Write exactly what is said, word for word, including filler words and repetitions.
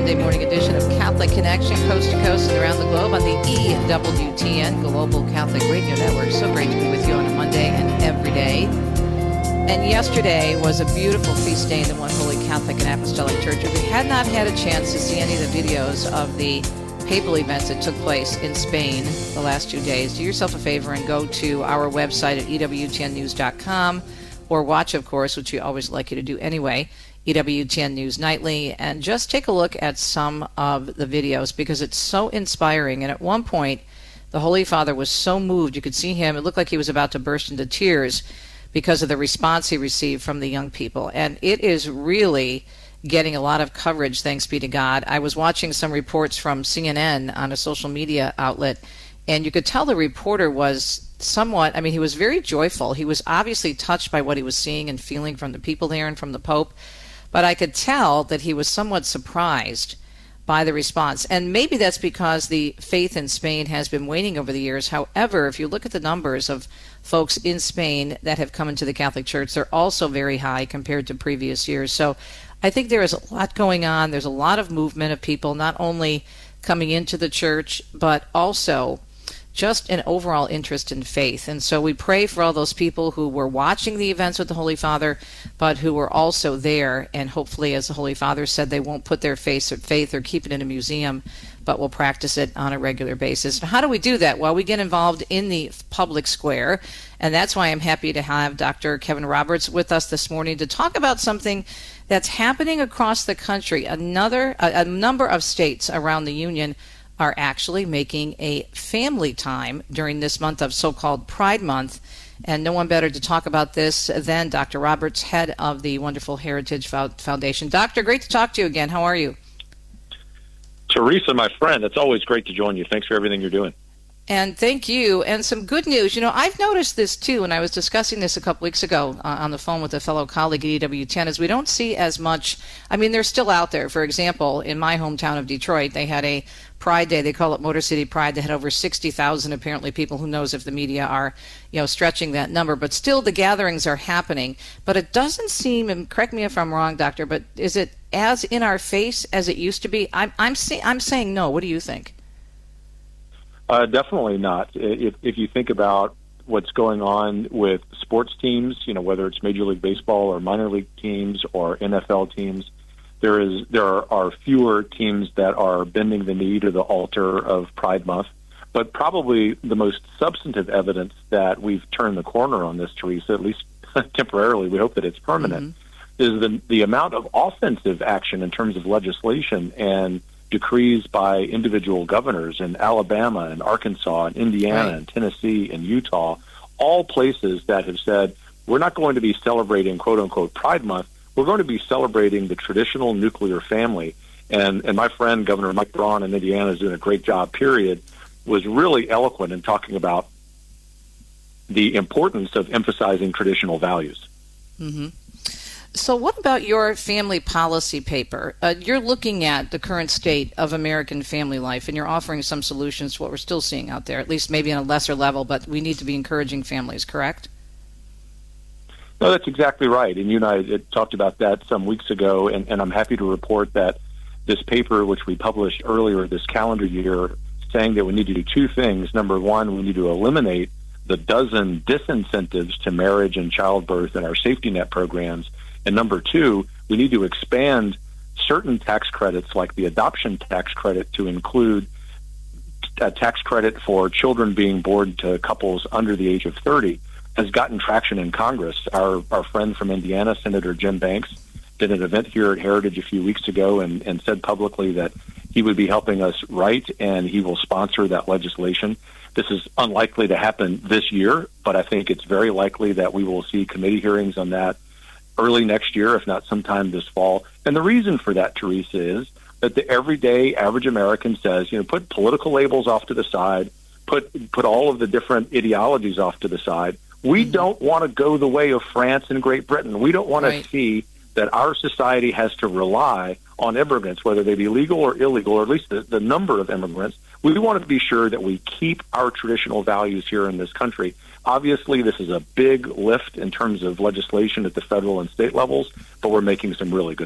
Monday morning edition of Catholic Connection, coast to coast and around the globe on the E W T N Global Catholic Radio Network. So great to be with you on a Monday and every day. And yesterday was a beautiful feast day in the One Holy Catholic and Apostolic Church. If you had not had a chance to see any of the videos of the papal events that took place in Spain the last two days, do yourself a favor and go to our website at E W T N news dot com, or watch, of course, which we always like you to do anyway, E W T N News Nightly, and just take a look at some of the videos because it's so inspiring. And at one point, the Holy Father was so moved, you could see him, it looked like he was about to burst into tears because of the response he received from the young people. And it is really getting a lot of coverage, thanks be to God. I was watching some reports from C N N on a social media outlet, and you could tell the reporter was somewhat, I mean, he was very joyful. He was obviously touched by what he was seeing and feeling from the people there and from the Pope. But I could tell that he was somewhat surprised by the response. And maybe that's because the faith in Spain has been waning over the years. However, if you look at the numbers of folks in Spain that have come into the Catholic Church, they're also very high compared to previous years. So I think there is a lot going on. There's a lot of movement of people not only coming into the church, but also just an overall interest in faith. And so we pray for all those people who were watching the events with the Holy Father, but who were also there. And hopefully, as the Holy Father said, they won't put their faith or, faith or keep it in a museum, but will practice it on a regular basis. And how do we do that? Well, we get involved in the public square. And that's why I'm happy to have Doctor Kevin Roberts with us this morning to talk about something that's happening across the country. Another, a, a number of states around the Union are actually making a family time during this month of so-called Pride Month. And no one better to talk about this than Doctor Roberts, head of the Wonderful Heritage Foundation. Doctor, great to talk to you again. How are you? Teresa, my friend, it's always great to join you. Thanks for everything you're doing. And thank you. And some good news. You know, I've noticed this too, and I was discussing this a couple weeks ago uh, on the phone with a fellow colleague at E W T N, is we don't see as much. I mean, they're still out there. For example, in my hometown of Detroit, they had a Pride Day. They call it Motor City Pride. They had over sixty thousand, apparently, people. Who knows if the media are, you know, stretching that number. But still, the gatherings are happening. But it doesn't seem, and correct me if I'm wrong, Doctor, but is it as in our face as it used to be? I'm, I'm, say, I'm saying no. What do you think? Uh, definitely not. If, if you think about what's going on with sports teams, you know, whether it's Major League Baseball or minor league teams or N F L teams, there is there are, are fewer teams that are bending the knee to the altar of Pride Month. But probably the most substantive evidence that we've turned the corner on this, Teresa, at least temporarily, we hope that it's permanent, mm-hmm. is the the amount of offensive action in terms of legislation and decrees by individual governors in Alabama and Arkansas and Indiana right. and Tennessee and Utah, all places that have said, we're not going to be celebrating, quote-unquote, Pride Month. We're going to be celebrating the traditional nuclear family. And, and my friend, Governor Mike Braun in Indiana, is doing a great job, period, was really eloquent in talking about the importance of emphasizing traditional values. Mm-hmm. So what about your family policy paper? Uh, you're looking at the current state of American family life, and you're offering some solutions to what we're still seeing out there, at least maybe on a lesser level, but we need to be encouraging families, correct? No, that's exactly right. And you and I talked about that some weeks ago, and, and I'm happy to report that this paper, which we published earlier this calendar year, saying that we need to do two things. Number one, we need to eliminate the dozen disincentives to marriage and childbirth in our safety net programs. And number two, we need to expand certain tax credits like the adoption tax credit to include a tax credit for children being born to couples under the age of thirty has gotten traction in Congress. Our our friend from Indiana, Senator Jim Banks, did an event here at Heritage a few weeks ago and, and said publicly that he would be helping us write and he will sponsor that legislation. This is unlikely to happen this year, but I think it's very likely that we will see committee hearings on that early next year, if not sometime this fall. And the reason for that, Teresa, is that the everyday average American says, you know, put political labels off to the side, put put all of the different ideologies off to the side. We mm-hmm. don't want to go the way of France and Great Britain. We don't want right. to see that our society has to rely on immigrants, whether they be legal or illegal, or at least the, the number of immigrants. We want to be sure that we keep our traditional values here in this country. Obviously, this is a big lift in terms of legislation at the federal and state levels, but we're making some really good